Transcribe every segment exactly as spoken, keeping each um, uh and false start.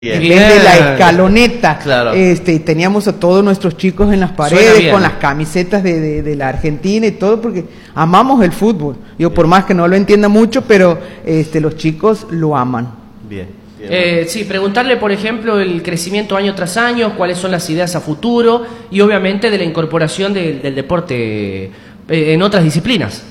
En vez de la escaloneta, claro. este, teníamos a todos nuestros chicos en las paredes con las camisetas de, de, de la Argentina y todo, porque amamos el fútbol. Yo bien. Por más que no lo entienda mucho, pero este, los chicos lo aman. Bien. bien eh, sí, preguntarle, por ejemplo, el crecimiento año tras año, cuáles son las ideas a futuro y obviamente de la incorporación de, del deporte eh, en otras disciplinas.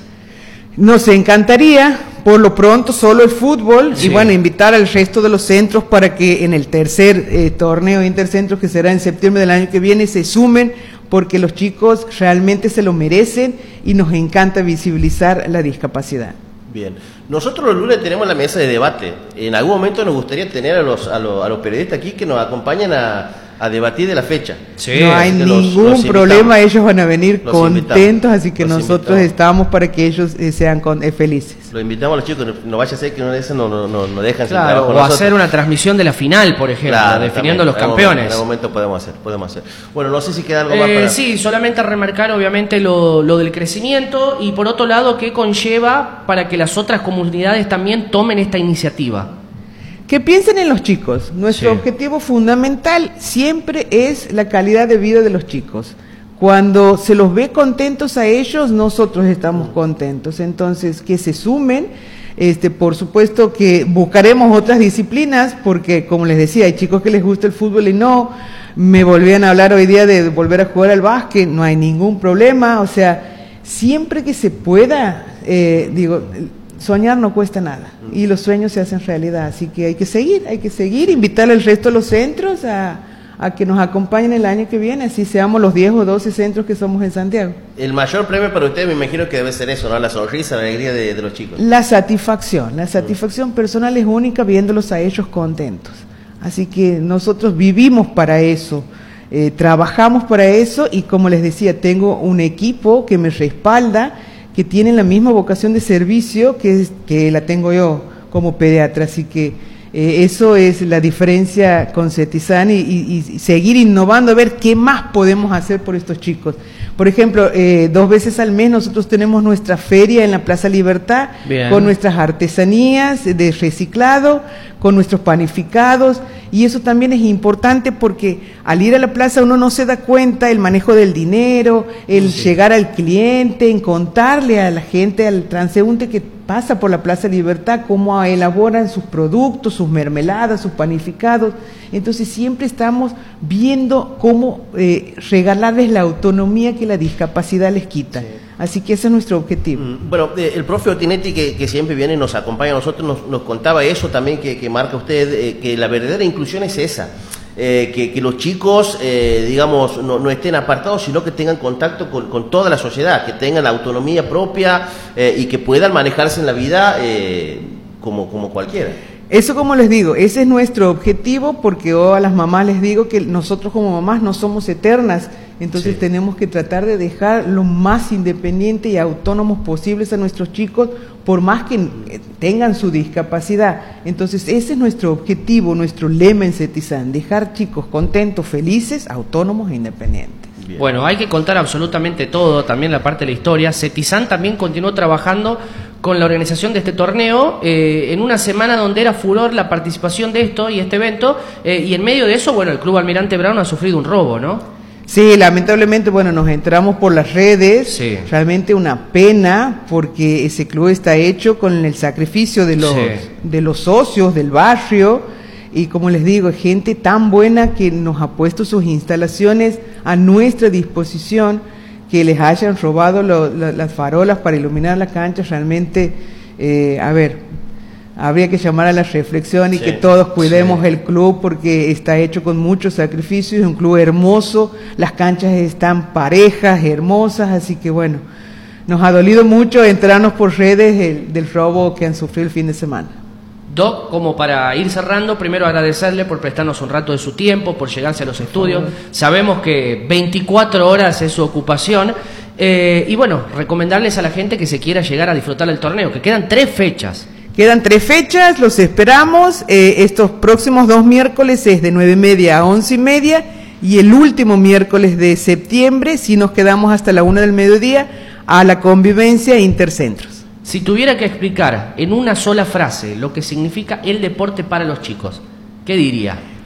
Nos encantaría, por lo pronto, solo el fútbol, sí. Y bueno, invitar al resto de los centros para que en el tercer eh, torneo intercentros, que será en septiembre del año que viene, se sumen, porque los chicos realmente se lo merecen y nos encanta visibilizar la discapacidad. Bien, nosotros los lunes tenemos la mesa de debate. En algún momento nos gustaría tener a los, a los, a los periodistas aquí que nos acompañen a, a debatir de la fecha. Sí, no hay ningún los, los problema, ellos van a venir los contentos, invitamos. Así que los nosotros invitamos. Estamos para que ellos eh, sean con, eh, felices. Lo invitamos a los chicos, no, no vaya a ser que no, no, no, no, no dejan claro, sin trabajo. O nosotros. Hacer una transmisión de la final, por ejemplo, claro, definiendo también, los campeones. En algún momento podemos hacer, podemos hacer. Bueno, no sé si queda algo eh, más para... Sí, solamente remarcar obviamente lo, lo del crecimiento y por otro lado qué conlleva para que las otras comunidades también tomen esta iniciativa. Que piensen en los chicos. Nuestro sí. objetivo fundamental siempre es la calidad de vida de los chicos. Cuando se los ve contentos a ellos, nosotros estamos contentos. Entonces, que se sumen. Este, por supuesto que buscaremos otras disciplinas, porque como les decía, hay chicos que les gusta el fútbol y no. Me volvían a hablar hoy día de volver a jugar al básquet, no hay ningún problema. O sea, siempre que se pueda, eh, digo... soñar no cuesta nada y los sueños se hacen realidad, así que hay que seguir, hay que seguir, invitar al resto de los centros a, a que nos acompañen el año que viene, así seamos los diez o doce centros que somos en Santiago. El mayor premio para ustedes me imagino que debe ser eso, ¿no? La sonrisa, la alegría de, de los chicos. La satisfacción, la satisfacción mm. personal es única viéndolos a ellos contentos, así que nosotros vivimos para eso. Eh, trabajamos para eso y como les decía, tengo un equipo que me respalda, que tienen la misma vocación de servicio que, que la tengo yo como pediatra, así que eh, eso es la diferencia con Cetizan y, y, y seguir innovando a ver qué más podemos hacer por estos chicos. Por ejemplo, eh, dos veces al mes nosotros tenemos nuestra feria en la Plaza Libertad. Bien. Con nuestras artesanías de reciclado, con nuestros panificados, y eso también es importante porque al ir a la plaza uno no se da cuenta el manejo del dinero, el sí. llegar al cliente, en contarle a la gente, al transeúnte que pasa por la Plaza Libertad, cómo elaboran sus productos, sus mermeladas, sus panificados. Entonces siempre estamos viendo cómo eh, regalarles la autonomía que la discapacidad les quita. Sí. Así que ese es nuestro objetivo. Bueno, eh, el profe Otinetti, que, que siempre viene y nos acompaña a nosotros, nos, nos contaba eso también que, que marca usted, eh, que la verdadera inclusión es esa. Eh, que, que los chicos, eh, digamos, no, no estén apartados, sino que tengan contacto con, con toda la sociedad, que tengan la autonomía propia eh, y que puedan manejarse en la vida eh, como, como cualquiera. Eso, como les digo, ese es nuestro objetivo, porque yo a las mamás les digo que nosotros como mamás no somos eternas, entonces sí. tenemos que tratar de dejar lo más independiente y autónomos posibles a nuestros chicos, por más que tengan su discapacidad. Entonces ese es nuestro objetivo, nuestro lema en Cetizan, dejar chicos contentos, felices, autónomos e independientes. Bien. Bueno, hay que contar absolutamente todo, también la parte de la historia. Cetizan también continuó trabajando con la organización de este torneo, eh, en una semana donde era furor la participación de esto y este evento, eh, y en medio de eso, bueno, el Club Almirante Brown ha sufrido un robo, ¿no? Sí, lamentablemente, bueno, nos enteramos por las redes, sí. realmente una pena, porque ese club está hecho con el sacrificio de los, sí. de los socios del barrio, y como les digo, gente tan buena que nos ha puesto sus instalaciones a nuestra disposición, que les hayan robado lo, lo, las farolas para iluminar la cancha, realmente, eh, a ver, habría que llamar a la reflexión y sí, que todos cuidemos sí. el club, porque está hecho con mucho sacrificio, es un club hermoso, las canchas están parejas, hermosas, así que bueno, nos ha dolido mucho enterarnos por redes el, del robo que han sufrido el fin de semana. Doc, como para ir cerrando, primero agradecerle por prestarnos un rato de su tiempo, por llegarse a los estudios. Sabemos que veinticuatro horas es su ocupación. Eh, y bueno, recomendarles a la gente que se quiera llegar a disfrutar del torneo, que quedan tres fechas. Quedan tres fechas, los esperamos. Eh, estos próximos dos miércoles es de nueve y media a once y media. Y el último miércoles de septiembre, si nos quedamos hasta la una del mediodía, a la convivencia intercentros. Si tuviera que explicar en una sola frase lo que significa el deporte para los chicos, ¿qué diría?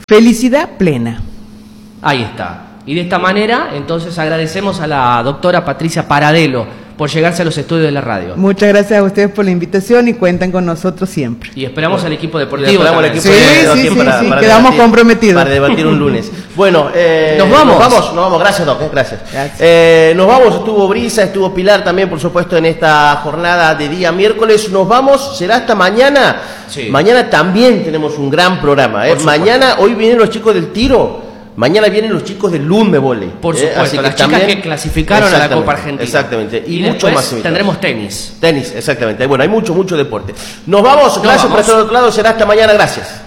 felicidad plena. Ahí está. Y de esta manera, entonces agradecemos a la doctora Patricia Paradelo por llegarse a los estudios de la radio. Muchas gracias a ustedes por la invitación y cuentan con nosotros siempre. Y esperamos bueno, al equipo deportivo. Esperamos al equipo sí, deportivo sí, sí, para, sí, para quedamos debatir, comprometidos. Para debatir un lunes. Bueno, eh, nos vamos. Nos vamos, nos vamos. Gracias, Doc. Gracias. Gracias. Eh, nos vamos. Estuvo Brisa, estuvo Pilar también, por supuesto, en esta jornada de día miércoles. Nos vamos. Será hasta mañana. Sí. Mañana también tenemos un gran programa. ¿eh? Mañana, hoy vienen los chicos del tiro. Mañana vienen los chicos del Lumbe Volley. Por supuesto, eh, así que las también, chicas que clasificaron a la Copa Argentina. Exactamente. Y, Y mucho después más. invitados. tendremos tenis. Tenis, exactamente. Bueno, hay mucho, mucho deporte. Nos vamos. Nos Gracias vamos. por estar al otro lado. Será hasta mañana. Gracias.